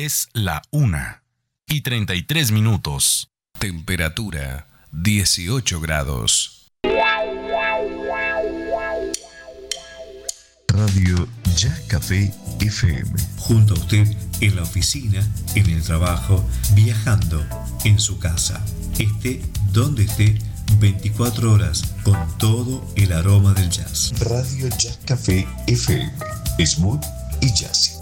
Es la 1:33. Temperatura 18 grados. Radio Ya Café FM. Junto a usted en la oficina, en el trabajo, viajando, en su casa. Esté donde esté, 24 horas con todo el aroma del jazz. Radio Ya Café FM. Smooth y jazzy.